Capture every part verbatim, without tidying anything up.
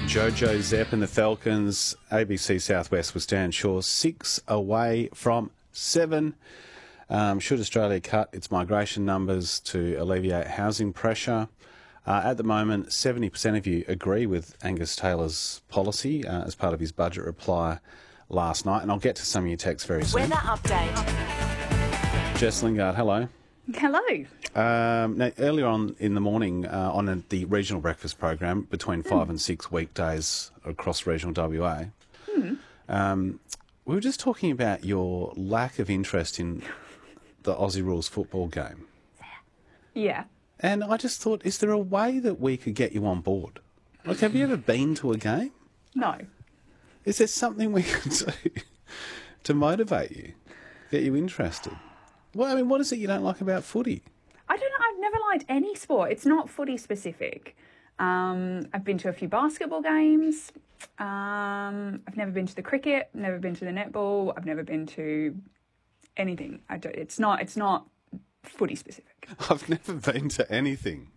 Jojo Zepp and the Falcons. A B C Southwest with Stan Shaw. Six away from seven. Um, should Australia cut its migration numbers to alleviate housing pressure? Uh, at the moment, seventy percent of you agree with Angus Taylor's policy uh, as part of his budget reply last night. And I'll get to some of your texts very soon. Weather update. Jess Lingard, hello. Hello. Um, now, earlier on in the morning, uh, on a, the regional breakfast program, between five mm. and six weekdays across regional W A, mm. um, we were just talking about your lack of interest in the Aussie Rules football game. Yeah. And I just thought, is there a way that we could get you on board? Like, have you ever been to a game? No. Is there something we can do to motivate you, get you interested? Well, I mean, what is it you don't like about footy? I don't know. I've never liked any sport. It's not footy specific. Um, I've been to a few basketball games. Um, I've never been to the cricket. Never been to the netball. I've never been to anything. I don't, it's not. It's not footy specific. I've never been to anything.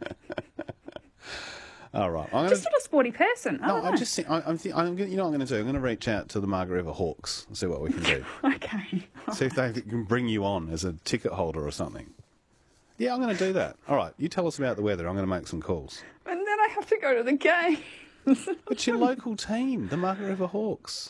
All right. I'm just gonna... not a sporty person. I no, don't know. I'm just. I, I'm. Th- I'm gonna, you know what I'm going to do? I'm going to reach out to the Margaret River Hawks and see what we can do. Okay. See if they can bring you on as a ticket holder or something. Yeah, I'm going to do that. All right. You tell us about the weather. I'm going to make some calls. And then I have to go to the game. It's your local team, the Margaret River Hawks.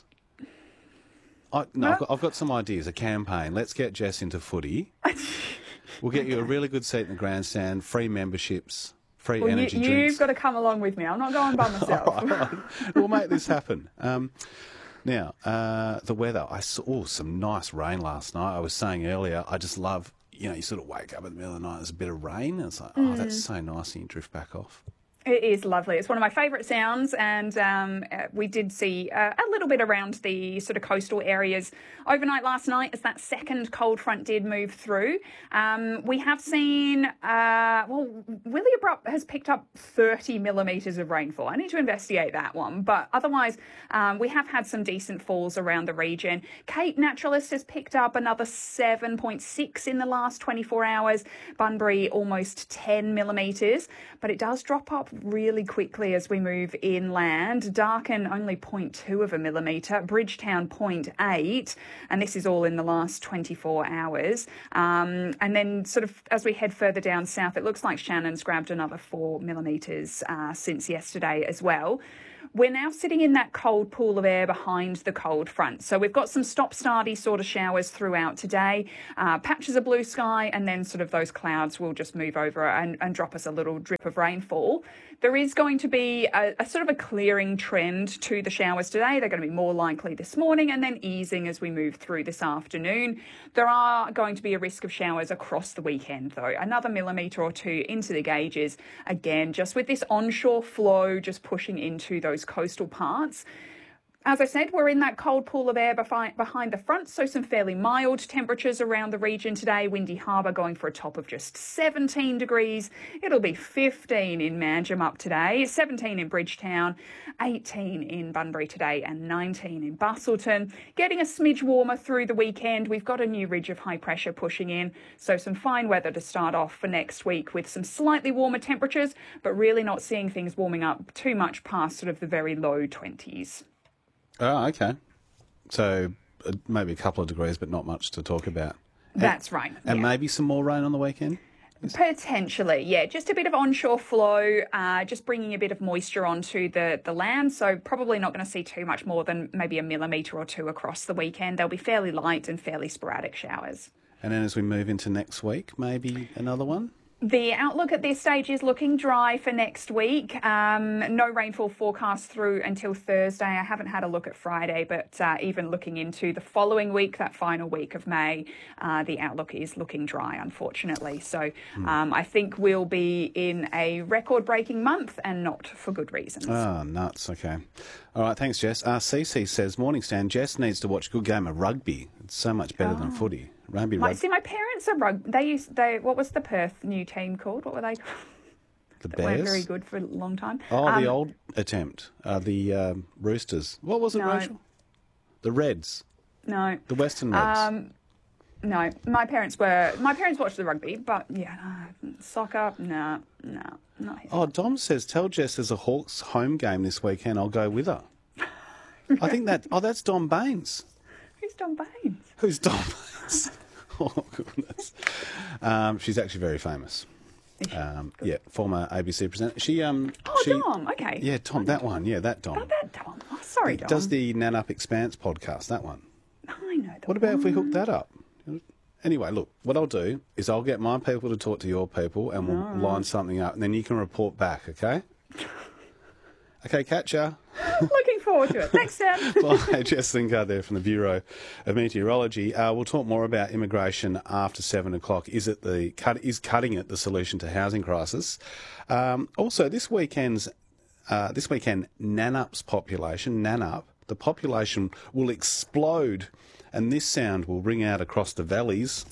I, no, I've got, I've got some ideas. A campaign. Let's get Jess into footy. We'll get you a really good seat in the grandstand, free memberships. Free well, energy you, drinks. You've got to come along with me. I'm not going by myself. all right, all right. We'll make this happen. Um, now, uh, the weather. I saw oh, some nice rain last night. I was saying earlier, I just love, you know, you sort of wake up in the middle of the night, there's a bit of rain, and it's like, mm. oh, that's so nice, and you drift back off. It is lovely. It's one of my favourite sounds, and um, uh, we did see uh, a little bit around the sort of coastal areas overnight last night as that second cold front did move through. Um, we have seen, uh, well, Willie Abrupt has picked up thirty millimetres of rainfall. I need to investigate that one, but otherwise um, we have had some decent falls around the region. Cape Naturalist has picked up another seven point six in the last twenty-four hours. Bunbury almost ten millimetres, but it does drop up really quickly as we move inland. Darkin only zero point two of a millimetre, Bridgetown zero point eight, and this is all in the last twenty-four hours. Um, and then sort of as we head further down south, it looks like Shannon's grabbed another four millimetres uh, since yesterday as well. We're now sitting in that cold pool of air behind the cold front. So we've got some stop-starty sort of showers throughout today, uh, patches of blue sky, and then sort of those clouds will just move over and, and drop us a little drip of rainfall. There is going to be a, a sort of a clearing trend to the showers today. They're going to be more likely this morning and then easing as we move through this afternoon. There are going to be a risk of showers across the weekend, though. Another millimetre or two into the gauges. Again, just with this onshore flow just pushing into those coastal parts. As I said, we're in that cold pool of air behind the front, so some fairly mild temperatures around the region today. Windy Harbour going for a top of just seventeen degrees. It'll be fifteen in Manjimup today, seventeen in Bridgetown, eighteen in Bunbury today, and nineteen in Bustleton. Getting a smidge warmer through the weekend. We've got a new ridge of high pressure pushing in, so some fine weather to start off for next week with some slightly warmer temperatures, but really not seeing things warming up too much past sort of the very low twenties. Oh, okay. So uh, maybe a couple of degrees, but not much to talk about. That's and, right. And yeah. maybe some more rain on the weekend? Potentially, yeah. Just a bit of onshore flow, uh, just bringing a bit of moisture onto the, the land. So probably not going to see too much more than maybe a millimetre or two across the weekend. They'll be fairly light and fairly sporadic showers. And then as we move into next week, maybe another one? The outlook at this stage is looking dry for next week. Um, no rainfall forecast through until Thursday. I haven't had a look at Friday, but uh, even looking into the following week, that final week of May, uh, the outlook is looking dry, unfortunately. So um, I think we'll be in a record-breaking month and not for good reasons. Oh, nuts. Okay. All right, thanks, Jess. Uh, Cece says, morning, Stan. Jess needs to watch a good game of rugby. It's so much better oh. than footy. Rugby, my, rugby. See, my parents are rugby. They used, they, what was the Perth new team called? What were they called? The They Bears? weren't very good for a long time. Oh, um, the old attempt. Uh, the um, Roosters. What was it, no. Rachel? The Reds. No. The Western Reds. Um, no. My parents were. My parents watched the rugby, but yeah, no, soccer, no, no, not here. Oh, Dom says, tell Jess there's a Hawks home game this weekend. I'll go with her. I think that. Oh, that's Dom Baines. Who's Dom Baines? Who's Dom Baines? Oh goodness. Um, she's actually very famous. Um, yeah, former A B C presenter. She um. Oh, she, Dom. Okay. Yeah, Tom. That one. Yeah, that Dom. Oh, that Dom. Oh, sorry, Dom. Does the Nan Up Expanse podcast? That one. I know that. What about if we hook that up? Anyway, look, what I'll do is I'll get my people to talk to your people and we'll Right. line something up and then you can report back, okay? Okay, catch ya. Looking forward to it. Thanks, Sam. Bye, Jess Lingard there from the Bureau of Meteorology. Uh, we'll talk more about immigration after seven o'clock. Is it the cut? Is cutting it the solution to housing crisis? Um, also, this weekend's uh, this weekend, Nanup's population, Nanup, the population will explode, and this sound will ring out across the valleys.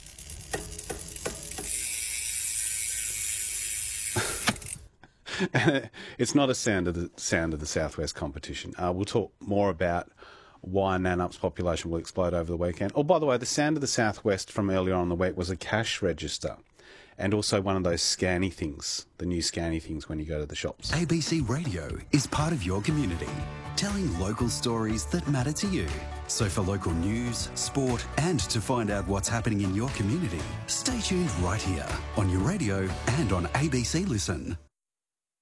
It's not a sound of the sound of the Southwest competition. Uh, we'll talk more about why Nanup's population will explode over the weekend. Oh, by the way, the sound of the Southwest from earlier on in the week was a cash register, and also one of those scanny things, the new scanny things when you go to the shops. A B C Radio is part of your community, telling local stories that matter to you. So for local news, sport, and to find out what's happening in your community, stay tuned right here on your radio and on A B C Listen.